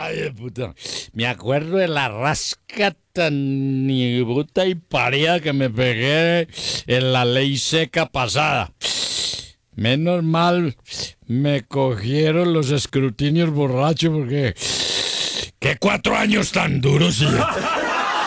Ay, puta. Me acuerdo de la rasca tan ni puta y parida que me pegué en la ley seca pasada. Menos mal me cogieron los escrutinios borrachos porque... ¡Qué 4 años tan duros!